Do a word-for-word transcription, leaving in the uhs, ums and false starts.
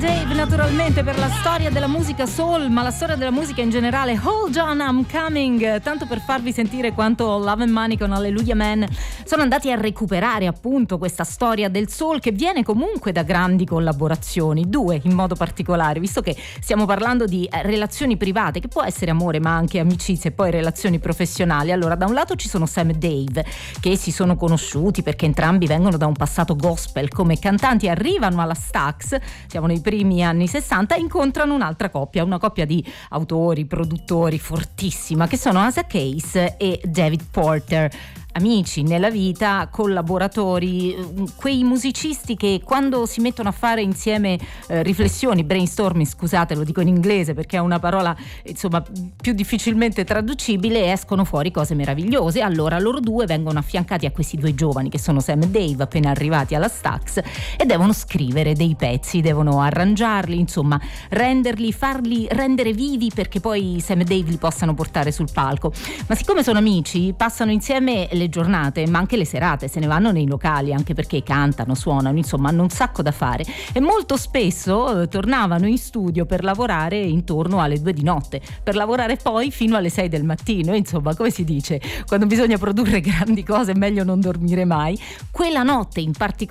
Dave, naturalmente, per la storia della musica soul, ma la storia della musica in generale. Hold on, I'm coming, tanto per farvi sentire quanto Love and Money con Hallelujah Man sono andati a recuperare appunto questa storia del soul, che viene comunque da grandi collaborazioni, due in modo particolare, visto che stiamo parlando di relazioni private, che può essere amore ma anche amicizie e poi relazioni professionali. Allora, da un lato ci sono Sam e Dave, che si sono conosciuti perché entrambi vengono da un passato gospel come cantanti, arrivano alla Stax, siamo nei primi anni sessanta, incontrano un'altra coppia, una coppia di autori, produttori fortissima, che sono Asa Case e David Porter. Amici nella vita, collaboratori, quei musicisti che quando si mettono a fare insieme eh, riflessioni, brainstorming, scusate, lo dico in inglese perché è una parola insomma più difficilmente traducibile, escono fuori cose meravigliose. Allora loro due vengono affiancati a questi due giovani che sono Sam e Dave, appena arrivati alla Stax, e devono scrivere dei pezzi, devono arrangiarli, insomma renderli, farli rendere vivi perché poi Sam e Dave li possano portare sul palco. Ma siccome sono amici, passano insieme le giornate ma anche le serate, se ne vanno nei locali, anche perché cantano, suonano, insomma hanno un sacco da fare, e molto spesso eh, tornavano in studio per lavorare intorno alle due di notte, per lavorare poi fino alle sei del mattino. Insomma, come si dice, quando bisogna produrre grandi cose è meglio non dormire mai. Quella notte in particolare